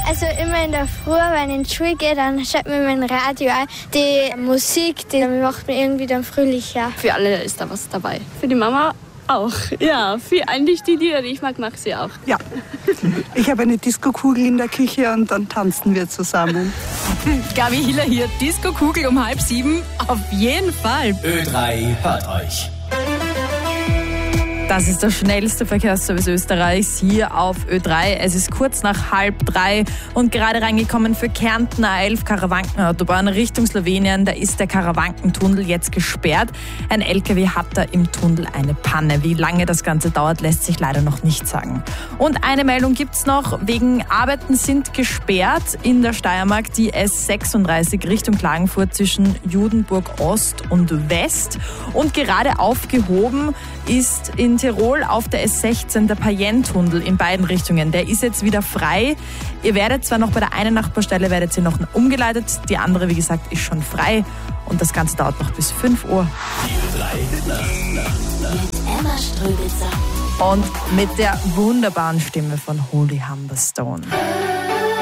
Also immer in der Früh, wenn ich in die Schule gehe, dann schaut mir mein Radio an. Die Musik, die macht mich irgendwie dann fröhlicher. Für alle ist da was dabei. Für die Mama auch. Ja, für eigentlich die Lieder, die ich mag sie auch. Ja, ich habe eine Disco-Kugel in der Küche und dann tanzen wir zusammen. Gabi Hiller hier, Disco-Kugel um 6:30. Auf jeden Fall. Ö3 hört euch. Das ist der schnellste Verkehrsservice Österreichs hier auf Ö3. Es ist kurz nach 2:30 und gerade reingekommen für Kärnten A11 Karawankenautobahn Richtung Slowenien. Da ist der Karawankentunnel jetzt gesperrt. Ein LKW hat da im Tunnel eine Panne. Wie lange das Ganze dauert, lässt sich leider noch nicht sagen. Und eine Meldung gibt's noch. Wegen Arbeiten sind gesperrt in der Steiermark die S36 Richtung Klagenfurt zwischen Judenburg Ost und West. Und gerade aufgehoben ist in Tirol auf der S16 der Payenne-Tunnel in beiden Richtungen. Der ist jetzt wieder frei. Ihr werdet zwar noch bei der einen Nachbarstelle werdet ihr noch umgeleitet, die andere, wie gesagt, ist schon frei. Und das Ganze dauert noch bis 5 Uhr. Mit Emma Ströbitzer. Und mit der wunderbaren Stimme von Holy Humberstone.